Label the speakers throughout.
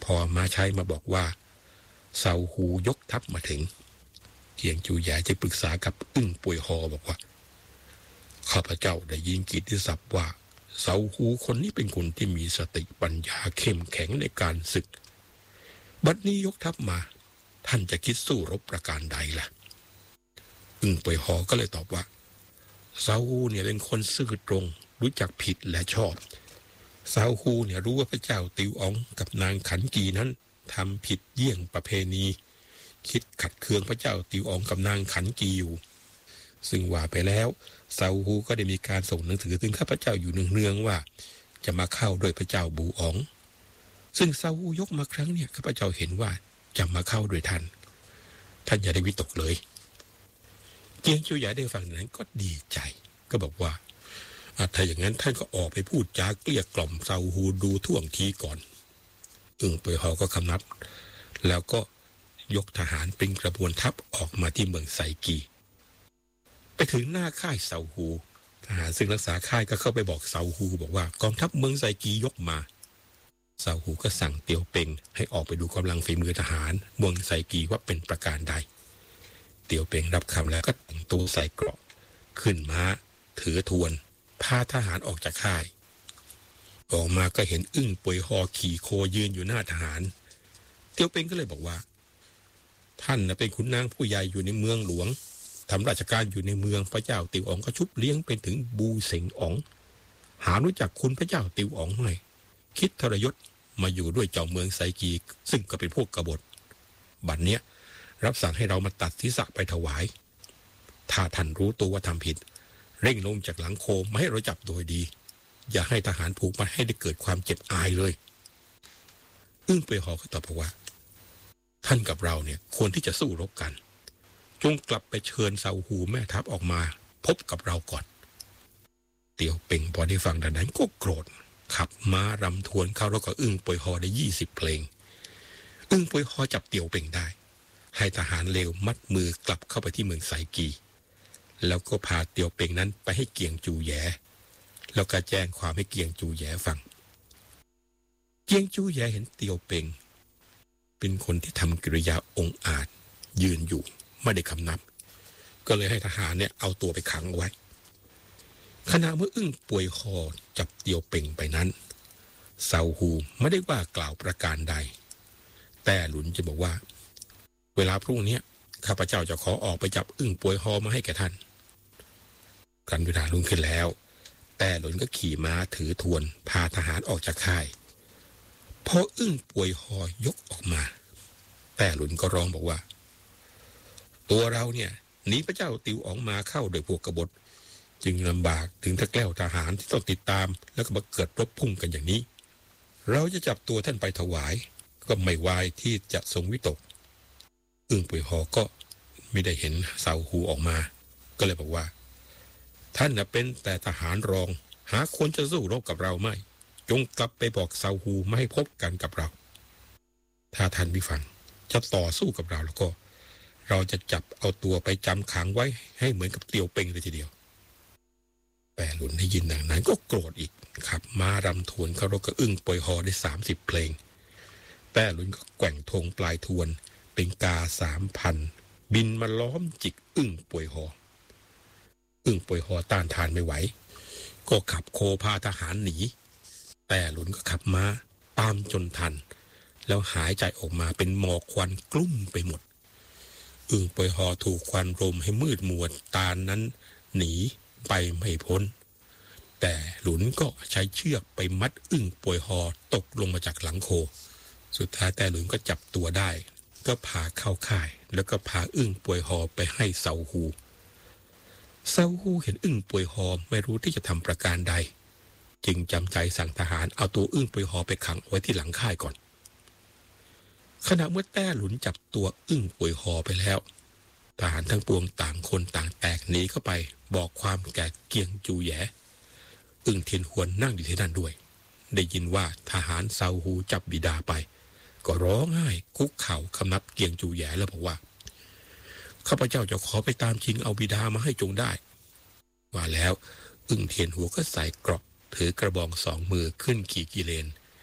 Speaker 1: พอมาใช้มาบอกว่าเซาฮูยกทัพมาถึงเกียงจูแหย่จะปรึกษากับอึ้งป่วยฮอบอกว่าข้าพเจ้าได้ยินกิตติศัพท์ว่าเซาฮูคนนี้เป็นคนที่มีสติปัญญาเข้มแข็งในการศึกบัดนี้ยกทัพมาท่านจะคิดสู้รบประการใดล่ะอึ้งป่วยฮอก็เลยตอบว่าเซาฮูเนี่ยเป็นคนซื่อตรงรู้จักผิดและชอบเซาฮูเนี่ยรู้ว่าพระเจ้าติวอ๋องกับนางขันกีนั้นทำผิดเยี่ยงประเพณีคิดขัดเคืองพระเจ้าติวอ๋องกับนางขันกีอยู่ซึ่งว่าไปแล้วเซาฮูก็ได้มีการส่งหนังสือถึงข้าพเจ้าอยู่เนืองๆว่าจะมาเข้าโดยพระเจ้าบูอ๋องซึ่งเซาฮูยกมาครั้งเนี่ยข้าพเจ้าเห็นว่าจะมาเข้าโดยท่านอย่าได้วิตกเลยเกียงจูหยาได้ฟังนั้นก็ดีใจก็บอกว่าถ้าอย่างนั้นท่านก็ออกไปพูดจาเกลี้ยกล่อมเซาฮูดูท่วงทีก่อนอึ่งเป่ยฮอก็คำนับแล้วก็ยกทหารเป็นกระบวนทัพออกมาที่เมืองไซกีไปถึงหน้าค่ายเซาฮูทหารซึ่งรักษาค่ายก็เข้าไปบอกเซาฮูบอกว่ากองทัพเมืองไซกียกมาเซาฮูก็สั่งเตียวเป่งให้ออกไปดูกำลังฝีมือทหารเมืองไซกีว่าเป็นประการใดเตียวเป่งรับคำแล้วก็แต่งตัวใส่เกราะขึ้นม้าถือทวนพาทหารออกจากค่ายออกมาก็เห็นอึ้งป่วยฮอขี่โคยืนอยู่หน้าทหารเตียวเป่งก็เลยบอกว่าท่านเป็นขุนนางผู้ใหญ่อยู่ในเมืองหลวงทำราชการอยู่ในเมืองพระเจ้าติวอ๋องก็ชุบเลี้ยงเป็นถึงบูเสงอ๋องหารู้จักคุณพระเจ้าติวอ๋องไหมคิดทรยศมาอยู่ด้วยเจ้าเมืองไซกีซึ่งก็เป็นพวกกบฏบัดเนี้ยรับสั่งให้เรามาตัดศีรษะไปถวายถ้าท่านรู้ตัวว่าทำผิดเร่งลงจากหลังโคมาให้เราจับโดยดีอย่าให้ทหารผูกมันให้ได้เกิดความเจ็บอายเลยอึ้งเป่ยฮอก็ตอบว่าท่านกับเราเนี่ยควรที่จะสู้รบกันจงกลับไปเชิญเซาฮูแม่ทัพออกมาพบกับเราก่อนเตียวเป่งพอได้ฟังดังนั้นก็โกรธขับม้ารำทวนเข้าแล้วก็อึ้งเป่ยฮอได้20 เพลงอึ้งเป่ยฮอจับเตียวเป่งได้ให้ทหารเลวมัดมือกลับเข้าไปที่เมืองไซกีแล้วก็พาเตียวเป่งนั้นไปให้เกียงจูแหย่แล้วก็แจ้งความให้เกียงจูแหย่ฟังเกียงจูแหย่เห็นเตียวเป่งเป็นคนที่ทำกิริยาองอาจยืนอยู่ไม่ได้คำนับก็เลยให้ทหารเนี่ยเอาตัวไปขังไว้ขณะเมื่ออึ้งป่วยคอจับเตียวเป่งไปนั้นเซาฮูไม่ได้ว่ากล่าวประการใดแต่หลุนจะบอกว่าเวลาพรุ่งนี้ข้าพเจ้าจะขอออกไปจับอึ้งป่วยฮอมาให้แก่ท่านกันเวลารุ่งขึ้นแล้วแต่หลุนก็ขี่ม้าถือทวนพาทหารออกจากค่ายพออึ้งป่วยฮอยกออกมาแต่หลุนก็ร้องบอกว่าตัวเราเนี่ยหนีพระเจ้าติวอ๋องมาเข้าโดยพวกกบฏจึงลำบากถึงตะแกล้วทหารที่ต้องติดตามแล้วก็มาเกิดรบพุ่งกันอย่างนี้เราจะจับตัวท่านไปถวายก็ไม่วายที่จะทรงวิตกอึ้งป่วยฮอก็ไม่ได้เห็นเซาฮูออกมาก็เลยบอกว่าท่านเป็นแต่ทหารรองหาคนจะสู้รบกับเราไม่จงกลับไปบอกเซาฮูไม่ให้พบกันกับเราถ้าท่านไม่ฟังจะต่อสู้กับเราแล้วก็เราจะจับเอาตัวไปจำขังไว้ให้เหมือนกับเตียวเป่งเลยทีเดียวแปรหลุนได้ยินดังนั้นก็โกรธอีกขับม้ารำทวนเขารบกับอึ้งป่วยฮอได้30 เพลงแปรหลุนก็แกว่งธงปลายทวนเป็นกา3,000บินมาล้อมจิกอึ้งป่วยฮออึ้งป่วยฮอต้านทานไม่ไหวก็ขับโคพาทหารหนีแต่หลุนก็ขับม้าตามจนทันแล้วหายใจออกมาเป็นหมอกควันกลุ่มไปหมดอึ้งป่วยฮอถูกควันรมให้มืดมัวตานั้นหนีไปไม่พ้นแต่หลุนก็ใช้เชือกไปมัดอึ้งป่วยฮอตกลงมาจากหลังโคสุดท้ายแต่หลุนก็จับตัวได้ก็พาเข้าค่ายแล้วก็พาอึ้งป่วยฮอไปให้เซาฮูเห็นอึ้งป่วยฮอไม่รู้ที่จะทำประการใดจึงจำใจสั่งทหารเอาตัวอึ้งป่วยฮอไปขังไว้ที่หลังค่ายก่อนขณะเมื่อแต้หลุนจับตัวอึ้งป่วยฮอไปแล้วทหารทั้งปวงต่างคนต่างแตกหนีเข้าไปบอกความแก่เกียงจูแหย่อึ้งเทียนหวนนั่งอยู่ที่นั่นด้วยได้ยินว่าทหารเซาฮูจับบิดาไปก็ร้องไห้คุกเข่าคำนับเกียงจูแหย่แล้วบอกว่าข้าพเจ้าจะขอไปตามชิงเอาบิดามาให้จงได้ว่าแล้วอึ้งเทียนหัวก็ใส่เกราะถือกระบอง2 มือขึ้นขี่กิเลน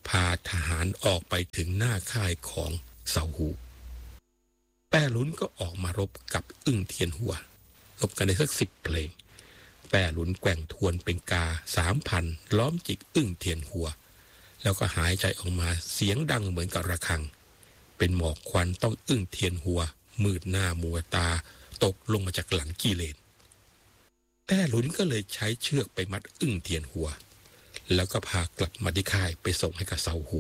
Speaker 1: พาทหารออกไปถึงหน้าค่ายของเซาฮูแป้หลุนก็ออกมารบกับอึ้งเทียนหัวรบกันได้สัก10 เพลงแป้หลุนแกว่งทวนเป็นกา3,000ล้อมจิกอึ้งเทียนหัวแล้วก็หายใจออกมาเสียงดังเหมือนกับระฆังเป็นหมอกควันต้องอึ้งเทียนหัวมืดหน้ามัวตาตกลงมาจากหลังกิเลนแป้หลุนก็เลยใช้เชือกไปมัดอึ้งเทียนหัวแล้วก็พากลับมาที่ค่ายไปส่งให้กับเซาฮู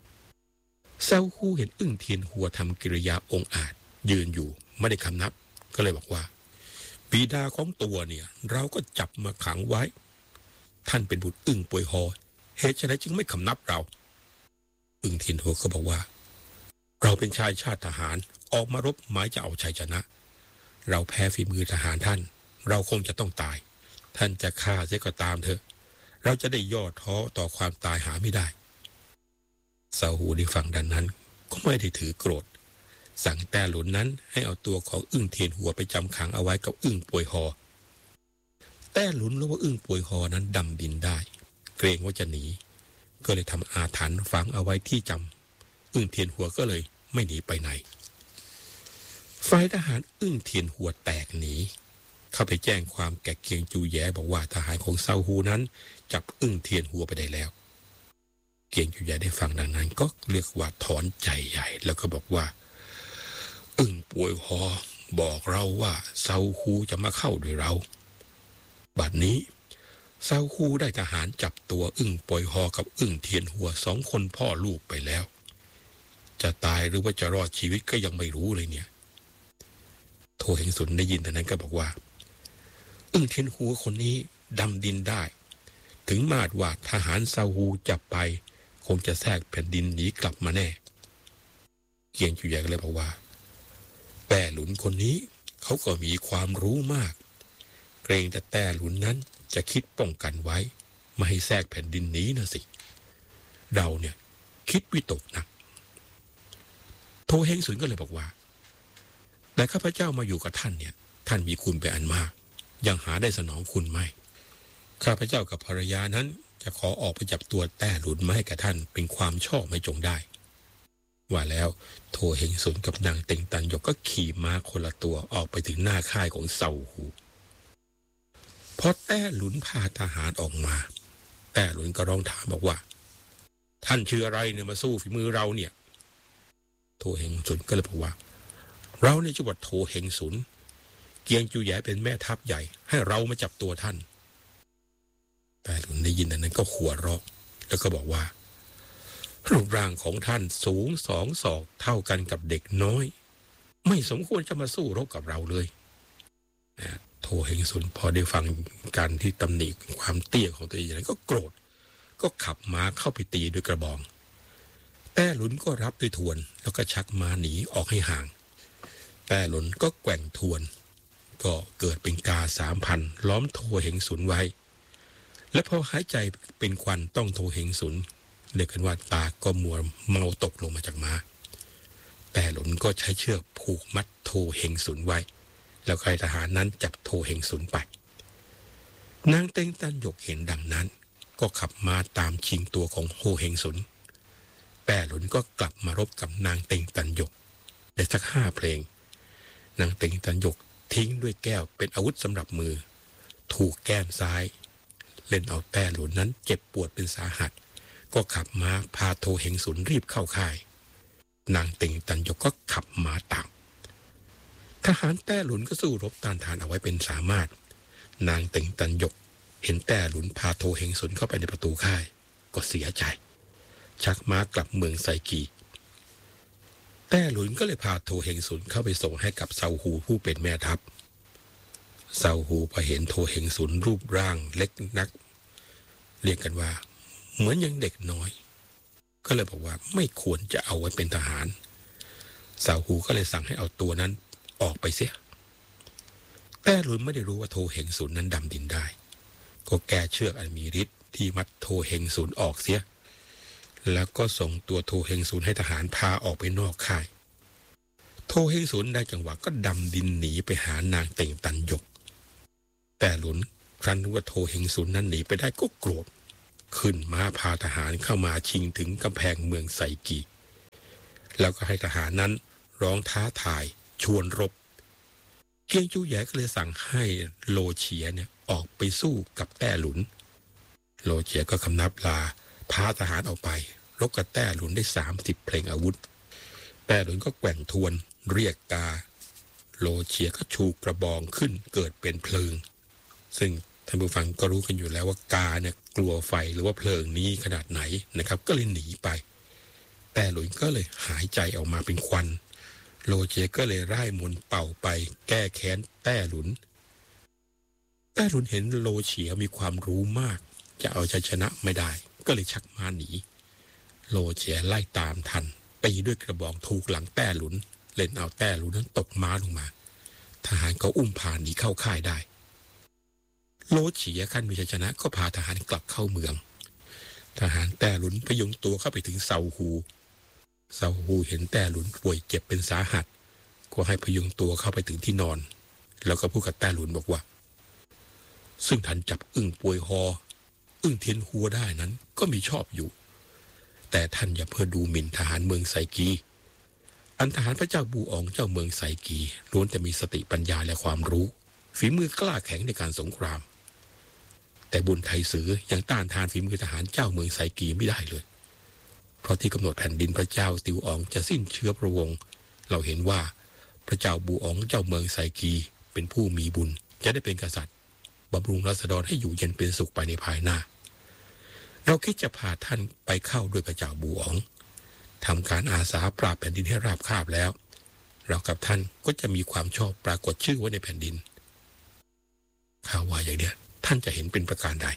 Speaker 1: เห็นอึ้งเทียนหัวทำกิริยาองอาจยืนอยู่ไม่ได้คำนับก็เลยบอกว่าบิดาของตัวเนี่ยเราก็จับมาขังไว้ท่านเป็นบุตรอึ้งป่วยหอเหตุไฉนจึงไม่คำนับเราอึ้งเทียนหัวก็บอกว่าเราเป็นชายชาติทหารออกมารบหมายจะเอาชัยชนะเราแพ้ฝีมือทหารท่านเราคงจะต้องตายท่านจะฆ่าเสียก็ตามเถอะเราจะได้ย่อท้อต่อความตายหาไม่ได้เซาฮูได้ฟังดังนั้นก็ไม่ได้ถือโกรธสั่งแต้หลุนนั้นให้เอาตัวของอึ้งเทียนหัวไปจำขังเอาไว้กับอึ้งป่วยหอแต้หลุนรู้ว่าอึ้งป่วยหอนั้นดำดินได้เกรงว่าจะหนีก็เลยทำอาถรรพ์ฝังเอาไว้ที่จำอึ้งเทียนหัวก็เลยไม่หนีไปไหนฝ่ายทหารอึ้งเทียนหัวแตกหนีเข้าไปแจ้งความแก่เกียงจูแย้บอกว่าทหารของเซาฮูนั้นจับอึ้งเทียนหัวไปได้แล้วเกียงจูแย้ได้ฟังดังนั้นก็เรียกว่าถอนใจใหญ่แล้วก็บอกว่าอึ้งป่วยหอบอกเราว่าเซาฮูจะมาเข้าด้วยเราบัดนี้เซาฮูได้ทหารจับตัวอึ้งป่วยหอกับอึ้งเทียนหัว2 คนพ่อลูกไปแล้วจะตายหรือว่าจะรอดชีวิตก็ยังไม่รู้เลยเนี่ยโทเฮงสุนได้ยินแต่นั้นก็บอกว่าอึ้งเทียนหัวคนนี้ดำดินได้ถึงมาดว่าทหารเซาฮูจับไปคงจะแทรกแผ่นดินหนีกลับมาแน่เกียงจูแย้ก็เลยบอกว่าแต้หลุนคนนี้เขาก็มีความรู้มากเกรงแต่แต้หลุนนั้นจะคิดป้องกันไว้ไม่ให้แทรกแผ่นดินหนีนะสิเราเนี่ยคิดวิตกหนักโทเฮงสุนก็เลยบอกว่าแต่ข้าพเจ้ามาอยู่กับท่านเนี่ยท่านมีคุณเป็นอันมากยังหาได้สนองคุณไม่ข้าพเจ้ากับภรรยานั้นจะขอออกไปจับตัวแต้หลุนมาให้กับท่านเป็นความชอบไม่จงได้ว่าแล้วโทเฮงสุนกับนางเต็งตันหยกก็ขี่ม้าคนละตัวออกไปถึงหน้าค่ายของเซาฮูพอแต้หลุนพาทหารออกมาแต้หลุนก็ร้องถามบอกว่าท่านชื่ออะไรเนี่ยมาสู้ฝีมือเราเนี่ยโทเฮงสุนก็เลยบอกว่าเราในจังหวัดโทเฮงสุนเกียงจูแย้เป็นแม่ทัพใหญ่ให้เรามาจับตัวท่านแต้หลุนได้ยินนั้นก็หัวเราะแล้วก็บอกว่ารูปร่างของท่านสูง2 ศอกเท่ากันกับเด็กน้อยไม่สมควรจะมาสู้รบกับเราเลยโทเฮงสุนพอได้ฟังการที่ตำหนิความเตี้ยของตัวเองอย่างนั้นก็โกรธก็ขับม้าเข้าไปตีด้วยกระบองแต้หลุนก็รับด้วยทวนแล้วก็ชักม้าหนีออกให้ห่างแต้หลุนก็แกว่งทวนก็เกิดเป็นกา3,000ล้อมโทเฮงสุนไว้และพอหายใจเป็นควันต้องโทเฮงสุนเรียกกันว่าตาก็มัวเมาตกลงมาจากม้าแต่หลุนก็ใช้เชือกผูกมัดโทเฮงสุนไว้แล้วใครทหารนั้นจับโทเฮงสุนไปนางเต็งตันหยกเห็นดังนั้นก็ขับม้าตามชิงตัวของโทเฮงสุนแต่หลุนก็กลับมารบกับนางเต็งตันหยกได้สัก5 เพลงนางเต็งตันหยกทิ้งด้วยแก้วเป็นอาวุธสำหรับมือถูกแก้มซ้ายเล่นเอาแต่หลุนนั้นเจ็บปวดเป็นสาหัสก็ขับม้าพาโทเฮงสุนรีบเข้าค่ายนางเต็งตันหยกก็ขับม้าตามทหารแต้หลุนก็สู้รบต้านทานเอาไว้เป็นสามารถนางเต็งตันหยกเห็นแต้หลุนพาโทเฮงสุนเข้าไปในประตูค่ายก็เสียใจชักม้ากลับเมืองไซกีแต้หลุนก็เลยพาโทเฮงสุนเข้าไปส่งให้กับเซาฮูผู้เป็นแม่ทัพเซาฮูพอเห็นโทเฮงสุนรูปร่างเล็กนักเรียกกันว่าเหมือนยังเด็กน้อยก็เลยบอกว่าไม่ควรจะเอาไว้เป็นทหารเซาฮูก็เลยสั่งให้เอาตัวนั้นออกไปเสียแต่หลุนไม่ได้รู้ว่าโทเฮงสุนนั้นดำดินได้ก็แก้เชือกอันมีฤทธิ์ที่มัดโทเฮงสุนออกเสียแล้วก็ส่งตัวโทเฮงสุนให้ทหารพาออกไปนอกค่ายโทเฮงสุนได้จังหวะก็ดำดินหนีไปหานางเต่งตันหยกแต่หลุนครั้นรู้ว่าโทเฮงสุนนั้นหนีไปได้ก็โกรธขึ้นม้าพาทหารเข้ามาชิงถึงกำแพงเมืองไซกีแล้วก็ให้ทหารนั้นร้องท้าทายชวนรบเกียงจูแหย่ก็เลยสั่งให้โลเฉียเนี่ยออกไปสู้กับแต้หลุนโลเฉียก็คำนับลาพาทหารออกไปรบกับแต้หลุนได้30เพลงอาวุธแต้หลุนก็แกว่งทวนเรียกกาโลเฉียก็ชูกระบองขึ้นเกิดเป็นเพลิงซึ่งท่านผู้ฟังก็รู้กันอยู่แล้วว่ากาเนี่ยกลัวไฟหรือว่าเพลิงนี้ขนาดไหนนะครับก็เลยหนีไปแต้หลุนก็เลยหายใจออกมาเป็นควันโลเฉียก็เลยร่ายมนต์เป่าไปแก้แค้นแต้หลุนเห็นโลเฉียมีความรู้มากจะเอาชัยชนะไม่ได้ก็เลยชักม้าหนีโลเฉียไล่ตามทันตีด้วยกระบองถูกหลังแต้หลุนเล่นเอาแต้หลุนนั้นตกม้าลงมาทหารก็อุ้มพาหนีเข้าค่ายได้โลเฉียขั้นมีชัยชนะก็พาทหารกลับเข้าเมืองทหารแต้หลุนพยุงตัวเข้าไปถึงเซาฮูเห็นแต้หลุนป่วยเจ็บเป็นสาหัสก็ให้พยุงตัวเข้าไปถึงที่นอนแล้วก็พูดกับแต้หลุนบอกว่าซึ่งท่านจับอึ้งป่วยฮออึ้งเทียนหัวได้นั้นก็มีชอบอยู่แต่ท่านอย่าเพื่อดูหมิ่นทหารเมืองไซกีอันทหารพระเจ้าบูอองเจ้าเมืองไซกีล้วนแต่มีสติปัญญาและความรู้ฝีมือกล้าแข็งในการสงครามแต่บุญไทยสือยังต้านทานฝีมือทหารเจ้าเมืองไซกีไม่ได้เลยเพราะที่กำหนดแผ่นดินพระเจ้าติวอองจะสิ้นเชื้อพระวงศ์เราเห็นว่าพระเจ้าบูอองเจ้าเมืองไซกีเป็นผู้มีบุญจะได้เป็นกษัตริย์บำรุงราษฎรให้อยู่เย็นเป็นสุขไปในภายหน้าเราคิดจะพาท่านไปเข้าด้วยพระเจ้าบูอองทำการอาสาปราบแผ่นดินให้ราบคาบแล้วเรากับท่านก็จะมีความชอบปรากฏชื่อไว้ในแผ่นดินข่าวว่าอย่างเนี้ยท่านจะเห็นเป็นประการใด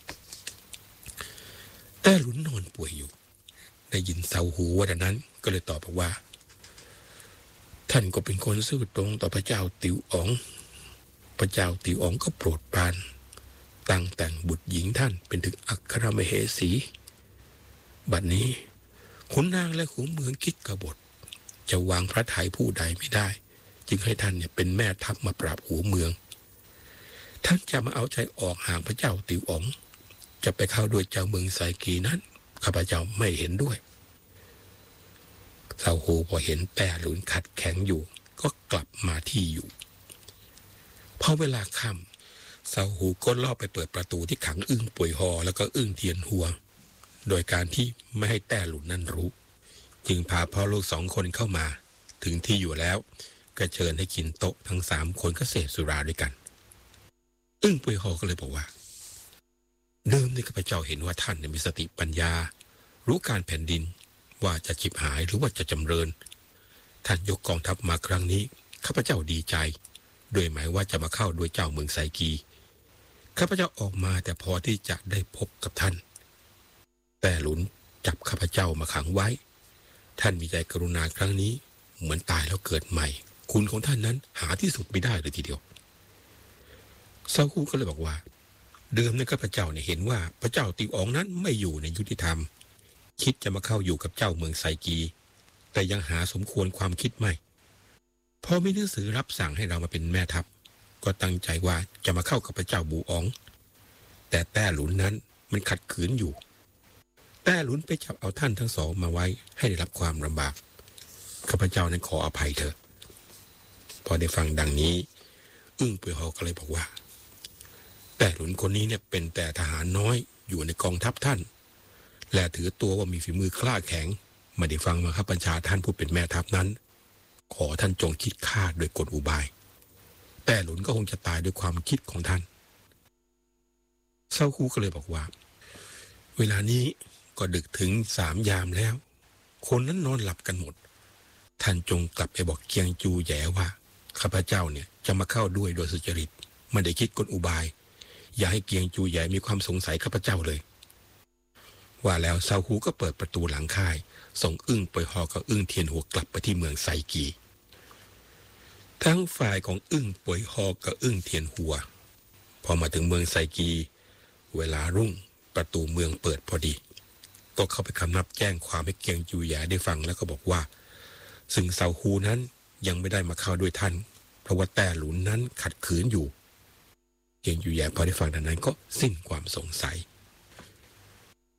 Speaker 1: แต่หลุนนอนป่วยอยู่ได้ยินเซาหูว่าดังนั้นก็เลยตอบว่าท่านก็เป็นคนซื่อตรงต่อพระเจ้าติวอ๋องพระเจ้าติวอ๋องก็โปรดปรานตั้งแต่งบุตรหญิงท่านเป็นถึงอัครมเหสีบัดนี้ขุนนางและขุนเมืองคิดกบฏจะวางพระทัยผู้ใดไม่ได้จึงให้ท่านเนี่ยเป็นแม่ทัพมาปราบหัวเมืองท่านจะมาเอาใจออกห่างพระเจ้าติวอ๋องจะไปเข้าด้วยเจ้าเมืองไซกีนั้นข้าพเจ้าไม่เห็นด้วยเซาฮูพอเห็นแต้หลุนขัดแข็งอยู่ก็กลับมาที่อยู่พอเวลาค่ำเซาฮูก็ล่อไปเปิดประตูที่ขังอึ้งป่วยฮอแล้วก็อึ้งเทียนหัวโดยการที่ไม่ให้แต้หลุนนั้นรู้จึงพาพ่อลูก2 คนเข้ามาถึงที่อยู่แล้วก็เชิญให้กินโต๊ะทั้ง3 คนก็เสพสุราด้วยกันอึ้งป่วยฮอก็เลยบอกว่าเดิมนี่ข้าพเจ้าเห็นว่าท่านมีสติปัญญารู้การแผ่นดินว่าจะฉิบหายหรือว่าจะจำเริญท่านยกกองทัพมาครั้งนี้ข้าพเจ้าดีใจโดยหมายว่าจะมาเข้าด้วยเจ้าเมืองไซกีข้าพเจ้าออกมาแต่พอที่จะได้พบกับท่านแต่หลุนจับข้าพเจ้ามาขังไว้ท่านมีใจกรุณาครั้งนี้เหมือนตายแล้วเกิดใหม่คุณของท่านนั้นหาที่สุดไม่ได้เลยทีเดียวเซาฮูก็เลยบอกว่าเดิมนั้นข้าพเจ้าเนี่ยเห็นว่าพระเจ้าติวอ๋องนั้นไม่อยู่ในยุติธรรมคิดจะมาเข้าอยู่กับเจ้าเมืองไซกีแต่ยังหาสมควรความคิดไม่พอมีหนังสือรับสั่งให้เรามาเป็นแม่ทัพก็ตั้งใจว่าจะมาเข้ากับพระเจ้าบูอ๋องแต่แต้หลุนนั้นมันขัดขืนอยู่แต้หลุนไปจับเอาท่านทั้ง 2มาไว้ให้ได้รับความลำบากข้าพเจ้านั้นขออภัยเถอะพอได้ฟังดังนี้อึ้งป่วยฮอก็เลยบอกว่าแต่หลุนคนนี้เนี่ยเป็นแต่ทหารน้อยอยู่ในกองทัพท่านและถือตัวว่ามีฝีมือกล้าแข็งไม่ได้ฟังมาครับบัญชาท่านผู้เป็นแม่ทัพนั้นขอท่านจงคิดฆ่าโดยกลอุบายแต่หลุนก็คงจะตายด้วยความคิดของท่านเซาฮูก็เลยบอกว่าเวลานี้ก็ดึกถึง3 ยามแล้วคนนั้นนอนหลับกันหมดท่านจงกลับไปบอกเกียงจูแหย่ว่าข้าพเจ้าเนี่ยจะมาเข้าด้วยโดยสุจริตไม่ได้คิดกลอุบายอย่าให้เกียงจูแหย่มีความสงสัยข้าพเจ้าเลยว่าแล้วเซาฮูก็เปิดประตูหลังค่ายส่งอึ้งป่วยฮอกับอึ้งเทียนหัวกลับไปที่เมืองไซกีทั้งฝ่ายของอึ้งป่วยฮอกับอึ้งเทียนหัวพอมาถึงเมืองไซกีเวลารุ่งประตูเมืองเปิดพอดีก็เข้าไปคำนับแจ้งความให้เกียงจูแหย่ได้ฟังแล้วก็บอกว่าซึ่งเซาฮูนั้นยังไม่ได้มาเข้าด้วยท่านเพราะว่าแต้หลุนนั้นขัดขืนอยู่เกียงจูแหย่พอได้ฟังดังนั้นก็สิ้นความสงสัย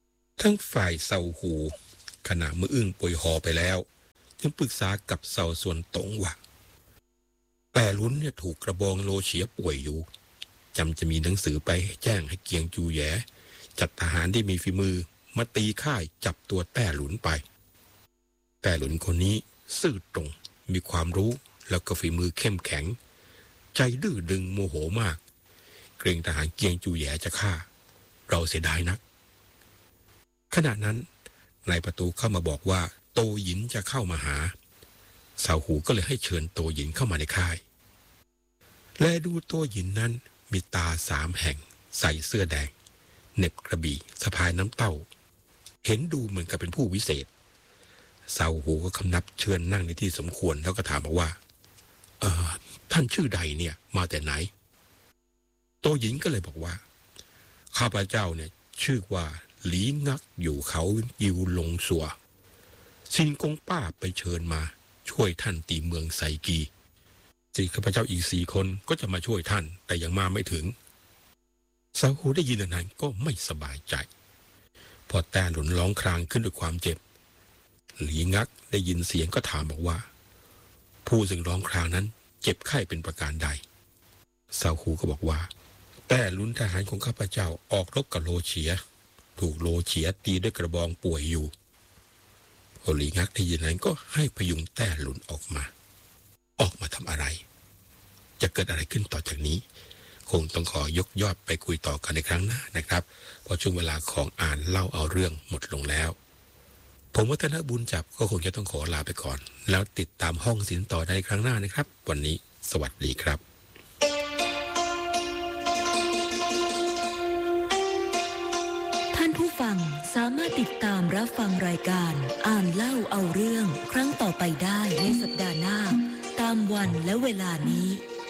Speaker 1: ทั้งฝ่ายเซาหูขณะมืออึ้งป่วยหอไปแล้วจึงปรึกษากับเซาส่วนตงว่าแปรลุ้นเนี่ยถูกกระบองโลเฉียป่วยอยู่จะมีหนังสือไปแจ้งให้เกียงจูแยจัดทหารที่มีฝีมือมาตีค่ายจับตัวแต้หลุนไปแต้หลุนคนนี้ซื่อตรงมีความรู้แล้วก็ฝีมือเข้มแข็งใจดื้อดึงโมโหมากเกรงทหารเกียงจูแยจะฆ่าเราเสียดายนักขณะนั้นนายประตูเข้ามาบอกว่าโตหยินจะเข้ามาหาเสาหูก็เลยให้เชิญโตหยินเข้ามาในค่ายและดูโตหยินนั้นมีตา3 แห่งใส่เสื้อแดงเหน็บกระบี่สะพายน้ำเต้าเห็นดูเหมือนกับเป็นผู้วิเศษเสาหูก็คำนับเชิญนั่งในที่สมควรแล้วก็ถามบอกว่าท่านชื่อใดเนี่ยมาแต่ไหนโตหยินก็เลยบอกว่าข้าพเจ้าเนี่ยชื่อว่าหลีงักอยู่เขายิวลงสัวซินกงป้าไปเชิญมาช่วยท่านตีเมืองไซกีข้าพเจ้าอีก4 คนก็จะมาช่วยท่านแต่ยังมาไม่ถึงเสาหูได้ยินดังนั้นก็ไม่สบายใจพอแต่หลุนร้องครางขึ้นด้วยความเจ็บหลีงักได้ยินเสียงก็ถามบอกว่าผู้ซึ่งร้องครางนั้นเจ็บไข้เป็นประการใดเสาหูก็บอกว่าแต่หลุนทหารของข้าพเจ้าออกรบกับโลเฉียถูกโลเฉียตีด้วยกระบองป่วยอยู่หลีงักได้ยินนั้นก็ให้พยุงแต่หลุนออกมาทำอะไรจะเกิดอะไรขึ้นต่อจากนี้คงต้องขอยกยอดไปคุยต่อกันในครั้งหน้านะครับเพราะช่วงเวลาของอ่านเล่าเอาเรื่องหมดลงแล้วผมวัฒนบุญจับก็คงจะต้องขอลาไปก่อนแล้วติดตามห้องศิลป์ต่อในครั้งหน้านะครับวันนี้สวัสดีครับ
Speaker 2: ท่านผู้ฟังสามารถติดตามรับฟังรายการอ่านเล่าเอาเรื่องครั้งต่อไปได้ในสัปดาห์หน้าตามวันและเวลานี้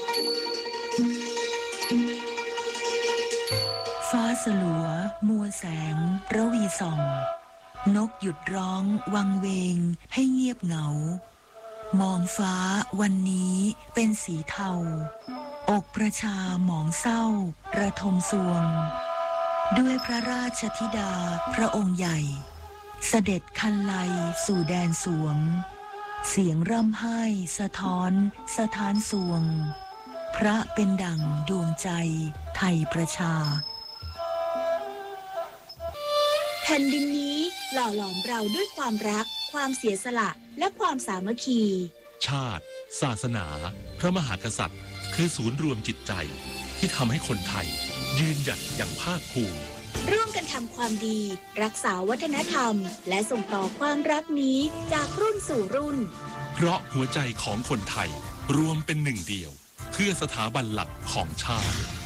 Speaker 2: ฟ้าสลัวมัวแสงระวีส่องนกหยุดร้องวังเวงให้เงียบเหงามองฟ้าวันนี้เป็นสีเทาอกประชาหมองเศร้าระทมสวงด้วยพระราชธิดาพระองค์ใหญ่เสด็จคันไลสู่แดนสวงเสียงร่ำไห้สะท้อนสถานสวงพระเป็นดั่งดวงใจไทยประชา
Speaker 3: แผ่นดินนี้หล่อหลอมเราด้วยความรักความเสียสละและความสามัคคี
Speaker 4: ชาติศาสนาพระมหากษัตริย์คือศูนย์รวมจิตใจที่ทำให้คนไทยยืนหยัดอย่างภาคภูมิ
Speaker 3: ร่วมกันทำความดีรักษาวัฒนธรรมและส่งต่อความรักนี้จากรุ่นสู่รุ่น
Speaker 4: เพราะหัวใจของคนไทยรวมเป็นหนึ่งเดียวเพื่อสถาบันหลักของชาติ